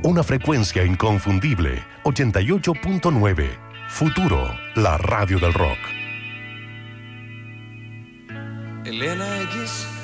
Una frecuencia inconfundible, 88.9. Futuro, la radio del rock. Elena X